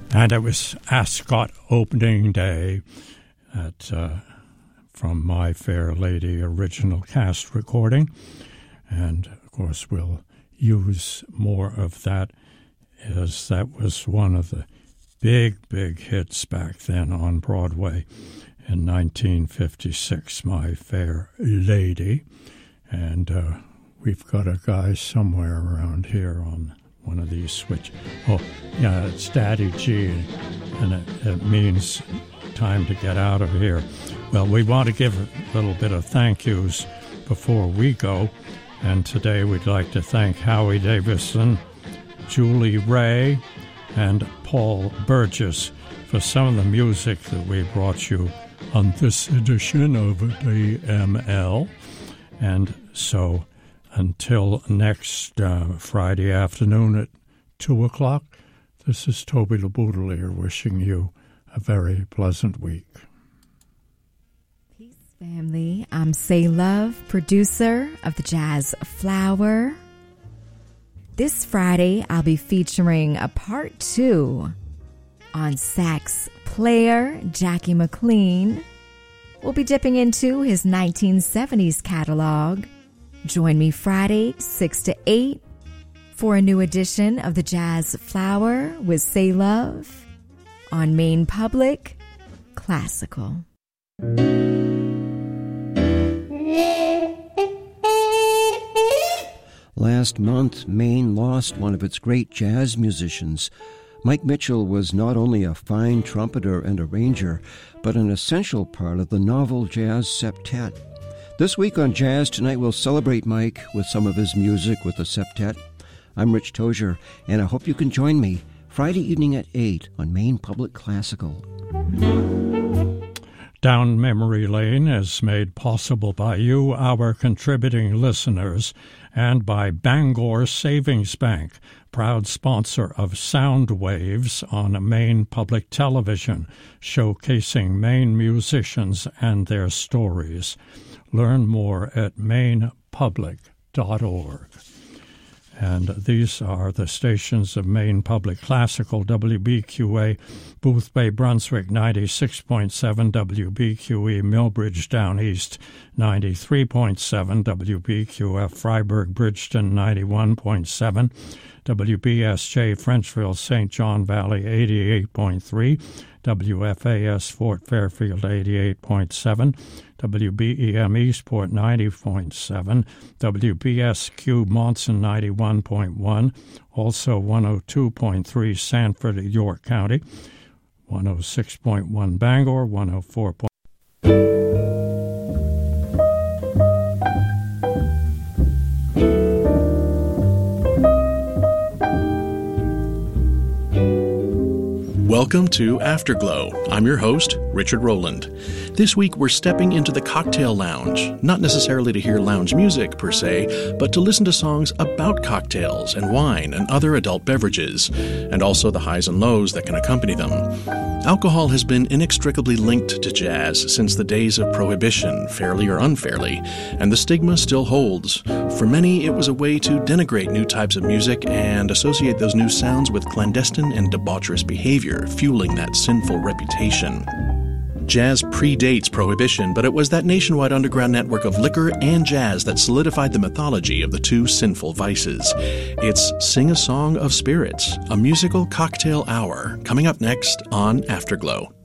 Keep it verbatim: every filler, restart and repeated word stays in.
And it was Ascot opening day at uh, from My Fair Lady original cast recording. And, of course, we'll use more of that, as that was one of the big, big hits back then on Broadway in nineteen fifty-six, My Fair Lady. And uh, we've got a guy somewhere around here on one of these switch. Oh, yeah, it's Daddy G, and it, it means time to get out of here. Well, we want to give a little bit of thank yous before we go, and today we'd like to thank Howie Davison, Julie Ray, and Paul Burgess for some of the music that we brought you on this edition of the M L. And so until next uh, Friday afternoon at two o'clock, this is Toby LeBoudelier wishing you a very pleasant week. Peace, family. I'm Say Love, producer of the Jazz Flower. This Friday, I'll be featuring a part two on sax player Jackie McLean. We'll be dipping into his nineteen seventies catalog. Join me Friday, six to eight, for a new edition of the Jazz Flower with Say Love on Maine Public Classical. Last month, Maine lost one of its great jazz musicians. Mike Mitchell was not only a fine trumpeter and arranger, but an essential part of the novel jazz septet. This week on Jazz Tonight, we'll celebrate Mike with some of his music with the septet. I'm Rich Tozier, and I hope you can join me Friday evening at eight on Maine Public Classical. Down Memory Lane is made possible by you, our contributing listeners, and by Bangor Savings Bank, proud sponsor of Sound Waves on Maine Public Television, showcasing Maine musicians and their stories. Learn more at maine public dot org. And these are the stations of Maine Public Classical, W B Q A, Boothbay, Brunswick, ninety-six point seven, W B Q E, Millbridge, Down East, ninety-three point seven, W B Q F, Freiburg, Bridgeton, ninety-one point seven, W B S J, Frenchville, Saint John Valley, eighty-eight point three, W F A S, Fort Fairfield, eighty-eight point seven, W B E M Eastport, ninety point seven, W B S Q Monson, ninety-one point one, also one oh two point three Sanford, York County, one oh six point one Bangor, one oh four point Welcome to Afterglow. I'm your host, Richard Rowland. This week we're stepping into the cocktail lounge, not necessarily to hear lounge music per se, but to listen to songs about cocktails and wine and other adult beverages, and also the highs and lows that can accompany them. Alcohol has been inextricably linked to jazz since the days of Prohibition, fairly or unfairly, and the stigma still holds. For many, it was a way to denigrate new types of music and associate those new sounds with clandestine and debaucherous behavior, fueling that sinful reputation. Jazz predates Prohibition, but it was that nationwide underground network of liquor and jazz that solidified the mythology of the two sinful vices. It's Sing a Song of Spirits, a musical cocktail hour, coming up next on Afterglow.